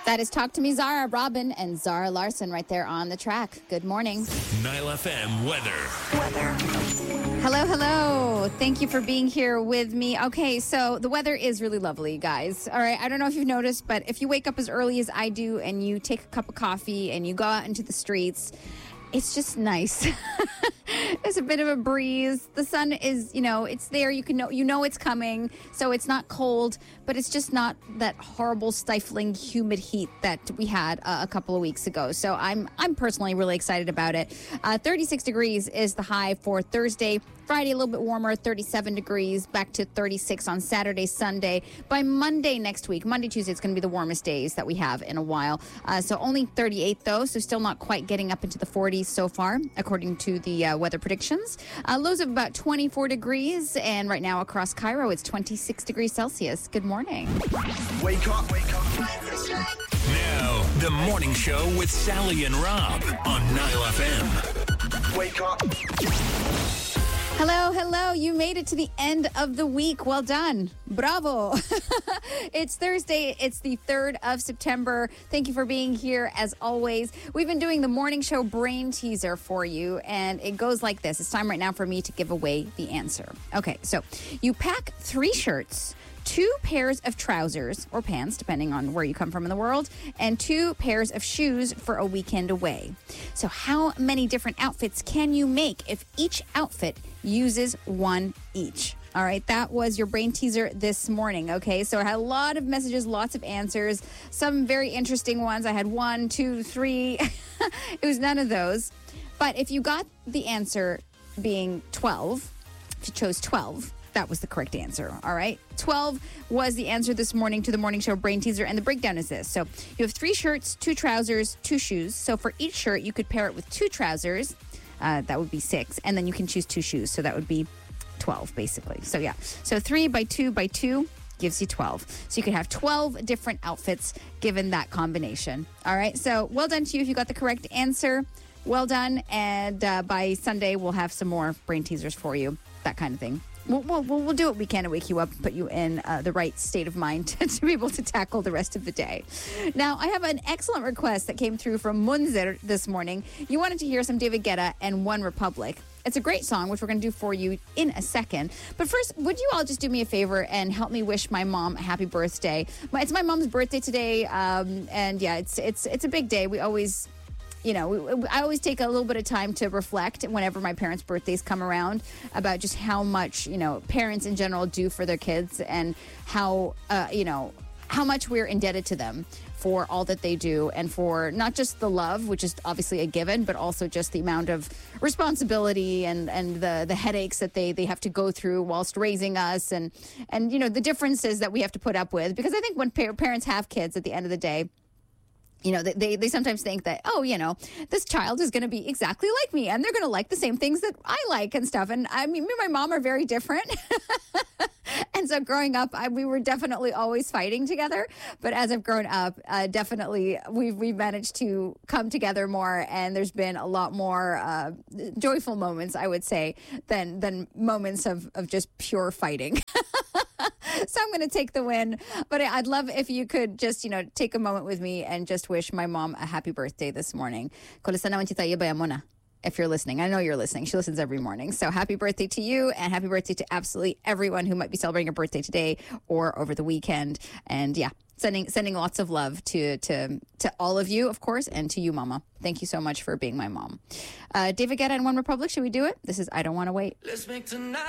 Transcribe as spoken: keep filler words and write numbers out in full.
That is Talk to Me, Zara, Robin, and Zara Larson right there on the track. Good morning. Nile F M weather. Weather. Hello, hello. Thank you for being here with me. Okay, so the weather is really lovely, guys. All right, I don't know if you've noticed, but if you wake up as early as I do and you take a cup of coffee and you go out into the streets, it's just nice. There's a bit of a breeze. The sun is, you know, it's there. You can know, you know it's coming. So it's not cold, but it's just not that horrible, stifling, humid heat that we had uh, a couple of weeks ago. So I'm, I'm personally really excited about it. Uh, thirty-six degrees is the high for Thursday. Friday, a little bit warmer, thirty-seven degrees, back to thirty-six on Saturday, Sunday. By Monday next week, Monday, Tuesday, it's going to be the warmest days that we have in a while. Uh, so only thirty-eight, though, so still not quite getting up into the forties so far, according to the uh, weather predictions. Uh, lows of about twenty-four degrees, and right now across Cairo, it's twenty-six degrees Celsius. Good morning. Wake up, wake up. Now, the morning show with Sally and Rob on Nile F M. Wake up. Hello, hello. You made it to the end of the week. Well done. Bravo. It's Thursday. It's the third of September. Thank you for being here as always. We've been doing the morning show brain teaser for you, and it goes like this. It's time right now for me to give away the answer. Okay, so you pack three shirts, two pairs of trousers or pants, depending on where you come from in the world, and two pairs of shoes for a weekend away. So how many different outfits can you make if each outfit uses one each? All right, that was your brain teaser this morning, okay? So I had a lot of messages, lots of answers, some very interesting ones. I had one, two, three. It was none of those. But if you got the answer being twelve, if you chose twelve, that was the correct answer, all right? twelve was the answer this morning to the morning show brain teaser, and the breakdown is this. So you have three shirts, two trousers, two shoes. So for each shirt, you could pair it with two trousers. Uh, that would be six. And then you can choose two shoes. So that would be twelve, basically. So yeah. So three by two by two gives you twelve. So you could have twelve different outfits given that combination. All right? So well done to you if you got the correct answer. Well done. And uh, by Sunday, we'll have some more brain teasers for you. That kind of thing. We'll, we'll, we'll do what we can to wake you up and put you in uh, the right state of mind to, to be able to tackle the rest of the day. Now, I have an excellent request that came through from Munzir this morning. You wanted to hear some David Guetta and One Republic. It's a great song, which we're going to do for you in a second. But first, would you all just do me a favor and help me wish my mom a happy birthday? It's my mom's birthday today, um, and yeah, it's it's it's a big day. We always... You know, I always take a little bit of time to reflect whenever my parents' birthdays come around about just how much, you know, parents in general do for their kids and how, uh, you know, how much we're indebted to them for all that they do and for not just the love, which is obviously a given, but also just the amount of responsibility and, and the, the headaches that they, they have to go through whilst raising us and, and, you know, the differences that we have to put up with. Because I think when pa- parents have kids at the end of the day, you know, they, they sometimes think that, oh, you know, this child is going to be exactly like me and they're going to like the same things that I like and stuff. And I mean, me and my mom are very different. And so growing up, I, we were definitely always fighting together. But as I've grown up, uh, definitely we've, we've managed to come together more. And there's been a lot more uh, joyful moments, I would say, than, than moments of, of just pure fighting. So I'm going to take the win. But I'd love if you could just, you know, take a moment with me and just wish my mom a happy birthday this morning. If you're listening. I know you're listening. She listens every morning. So happy birthday to you and happy birthday to absolutely everyone who might be celebrating a birthday today or over the weekend. And yeah, sending sending lots of love to to to all of you, of course, and to you, Mama. Thank you so much for being my mom. Uh, David Guetta and One Republic, should we do it? This is I Don't Want to Wait. Let's make tonight.